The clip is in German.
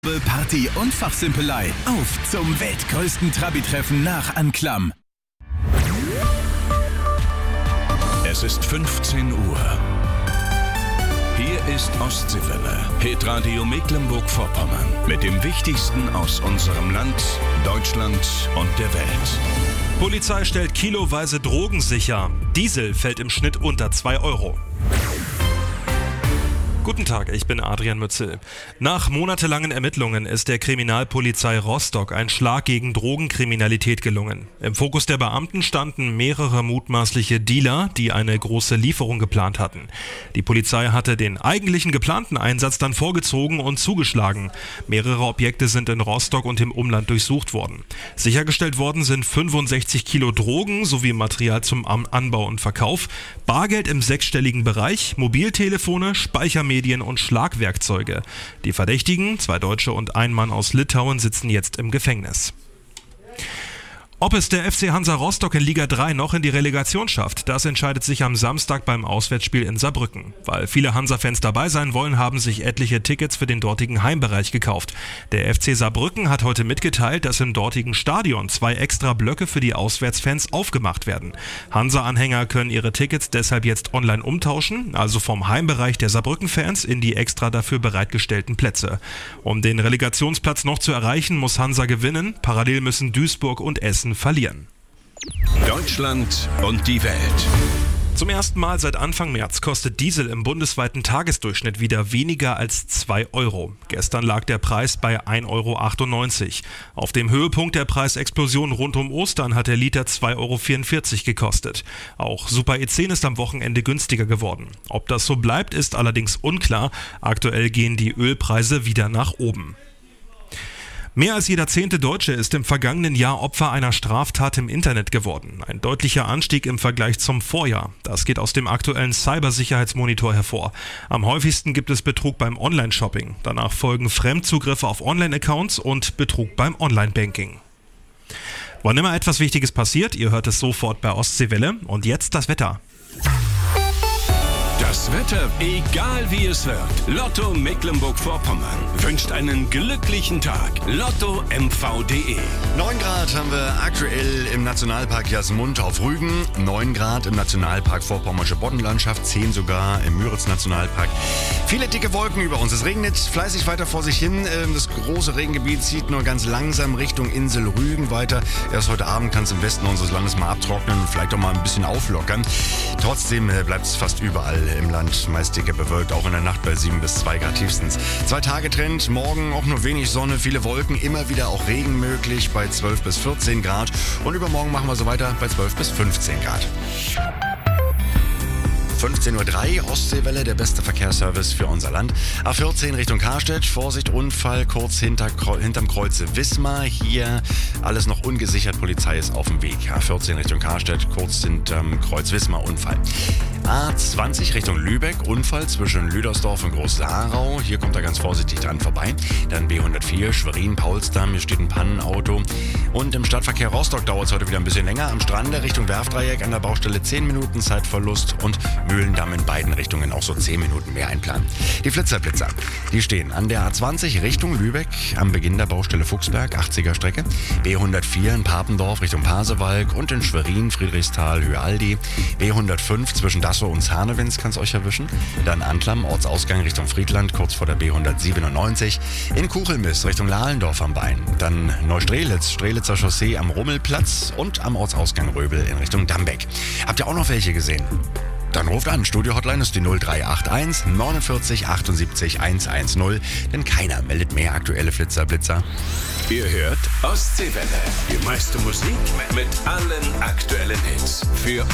Party und Fachsimpelei auf zum weltgrößten Trabi-Treffen nach Anklam. Es ist 15 Uhr. Hier ist Ostseewelle, Hitradio Mecklenburg-Vorpommern. Mit dem Wichtigsten aus unserem Land, Deutschland und der Welt. Polizei stellt kiloweise Drogen sicher. Diesel fällt im Schnitt unter 2 Euro. Guten Tag, ich bin Adrian Mützel. Nach monatelangen Ermittlungen ist der Kriminalpolizei Rostock ein Schlag gegen Drogenkriminalität gelungen. Im Fokus der Beamten standen mehrere mutmaßliche Dealer, die eine große Lieferung geplant hatten. Die Polizei hatte den eigentlichen geplanten Einsatz dann vorgezogen und zugeschlagen. Mehrere Objekte sind in Rostock und im Umland durchsucht worden. Sichergestellt worden sind 65 Kilo Drogen sowie Material zum Anbau und Verkauf, Bargeld im sechsstelligen Bereich, Mobiltelefone, Speichermedien und Schlagwerkzeuge. Die Verdächtigen, 2 Deutsche und ein Mann aus Litauen, sitzen jetzt im Gefängnis. Ob es der FC Hansa Rostock in Liga 3 noch in die Relegation schafft, das entscheidet sich am Samstag beim Auswärtsspiel in Saarbrücken. Weil viele Hansa-Fans dabei sein wollen, haben sich etliche Tickets für den dortigen Heimbereich gekauft. Der FC Saarbrücken hat heute mitgeteilt, dass im dortigen Stadion 2 extra Blöcke für die Auswärtsfans aufgemacht werden. Hansa-Anhänger können ihre Tickets deshalb jetzt online umtauschen, also vom Heimbereich der Saarbrücken-Fans in die extra dafür bereitgestellten Plätze. Um den Relegationsplatz noch zu erreichen, muss Hansa gewinnen. Parallel müssen Duisburg und Essen verlieren. Deutschland und die Welt. Zum ersten Mal seit Anfang März kostet Diesel im bundesweiten Tagesdurchschnitt wieder weniger als 2 Euro. Gestern lag der Preis bei 1,98 Euro. Auf dem Höhepunkt der Preisexplosion rund um Ostern hat der Liter 2,44 Euro gekostet. Auch Super E10 ist am Wochenende günstiger geworden. Ob das so bleibt, ist allerdings unklar. Aktuell gehen die Ölpreise wieder nach oben. Mehr als jeder 10. Deutsche ist im vergangenen Jahr Opfer einer Straftat im Internet geworden. Ein deutlicher Anstieg im Vergleich zum Vorjahr. Das geht aus dem aktuellen Cybersicherheitsmonitor hervor. Am häufigsten gibt es Betrug beim Online-Shopping. Danach folgen Fremdzugriffe auf Online-Accounts und Betrug beim Online-Banking. Wann immer etwas Wichtiges passiert, ihr hört es sofort bei Ostseewelle. Und jetzt das Wetter. Das Wetter, egal wie es wird. Lotto Mecklenburg-Vorpommern wünscht einen glücklichen Tag. LottoMV.de. 9 Grad haben wir aktuell im Nationalpark Jasmund auf Rügen, 9 Grad im Nationalpark Vorpommersche Boddenlandschaft, 10 sogar im Müritz-Nationalpark. Viele dicke Wolken über uns. Es regnet fleißig weiter vor sich hin. Das große Regengebiet zieht nur ganz langsam Richtung Insel Rügen weiter. Erst heute Abend kann es im Westen unseres Landes mal abtrocknen und vielleicht auch mal ein bisschen auflockern. Trotzdem bleibt es fast überall im Land meist dicker bewölkt, auch in der Nacht bei 7 bis 2 Grad tiefstens. 2 Tage Trend, morgen auch nur wenig Sonne, viele Wolken, immer wieder auch Regen möglich bei 12 bis 14 Grad. Und übermorgen machen wir so weiter bei 12 bis 15 Grad. 15.03 Uhr, Ostseewelle, der beste Verkehrsservice für unser Land. A14 Richtung Karstedt, Vorsicht, Unfall, kurz hinterm Kreuz Wismar. Hier alles noch ungesichert, Polizei ist auf dem Weg. A14 Richtung Karstedt, kurz hinterm Kreuz Wismar, Unfall. A20 Richtung Lübeck, Unfall zwischen Lüdersdorf und Groß-Saarau. Hier kommt er ganz vorsichtig dran vorbei. Dann B104 Schwerin-Paulsdamm, hier steht ein Pannenauto. Und im Stadtverkehr Rostock dauert es heute wieder ein bisschen länger. Am Strande Richtung Werfdreieck an der Baustelle 10 Minuten Zeitverlust und Mühlendamm in beiden Richtungen auch so 10 Minuten mehr einplanen. Die Flitzer, die stehen an der A20 Richtung Lübeck am Beginn der Baustelle Fuchsberg, 80er Strecke. B104 in Papendorf Richtung Pasewalk und in Schwerin, Friedrichsthal, Höhe-Aldi. B105 zwischen Dassow und Zarnewins kann es euch erwischen. Dann Anklam, Ortsausgang Richtung Friedland, kurz vor der B197. In Kuchelmiss Richtung Lahlendorf am Bein. Dann Neustrelitz, Strelitzer Chaussee am Rummelplatz und am Ortsausgang Röbel in Richtung Dambeck. Habt ihr auch noch welche gesehen? Dann ruft an, Studio-Hotline ist die 0381 49 78 110, denn keiner meldet mehr aktuelle Blitzer. Ihr hört Ostseewelle, die meiste Musik mit allen aktuellen Hits. Für